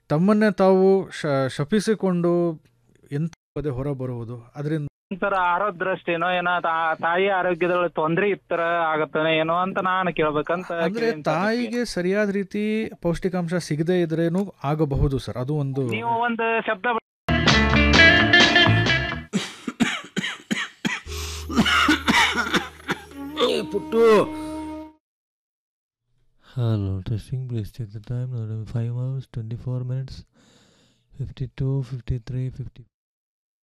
ತಮ್ಮನ್ನೇ ತಾವು ಶಪಿಸಿಕೊಂಡು ಎಂಥ ಪದೇ ಹೊರ ಬರುವುದು ಅದರಿಂದ ಸರ್ ಆರೋಗ್ಯ ದೃಷ್ಟಿನೋ ಏನೋ ತಾಯಿ ಆರೋಗ್ಯದ ತೊಂದರೆ ಇತ್ತರ ಆಗತ್ತಾನೆ ಏನೋ ಅಂತ ನಾನು ಕೇಳ್ಬೇಕಂತ. ಅಂದ್ರೆ ತಾಯಿಗೆ ಸರಿಯಾದ ರೀತಿ ಪೌಷ್ಟಿಕಾಂಶ ಸಿಗದೆ ಇದ್ರೇನು ಆಗಬಹುದು ಸರ್. ಅದು ಒಂದು ನೀವು ಒಂದು ಶಬ್ದ ಪುಟ್ಟು. Hello, testing. Please check the time. 5 hours, 24 minutes, 52, 53, 50.